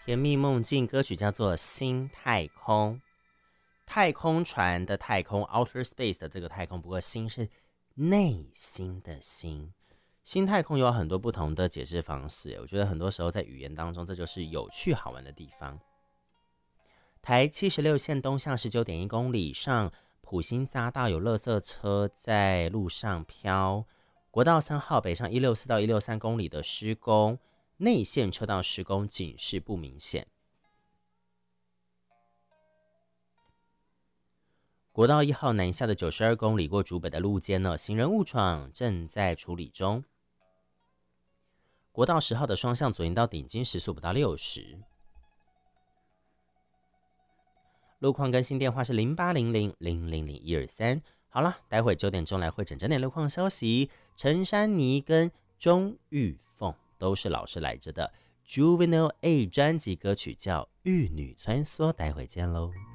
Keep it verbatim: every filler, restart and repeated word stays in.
甜蜜梦境歌曲叫做《新太空》，太空船的太空 （outer space） 的这个太空，不过心是内心的心。新太空有很多不同的解释方式，我觉得很多时候在语言当中，这就是有趣好玩的地方。台七十六线东向十九点一公里，上普兴匝道有垃圾车在路上飘。国道三号北上一六四到一六三公里的施工，内线车道施工警示不明显。国道一号南下的九十二公里过竹北的路肩呢，行人误闯正在处理中。国道十号的双向左营到顶金时速不到六十。路况更新电话是零八零零零零零一二三。好了，待会九点钟来会诊整点路况消息。陈珊妮跟钟玉凤都是老师来着的 Juvenile A 专辑歌曲叫《玉女穿梭》，待会见喽。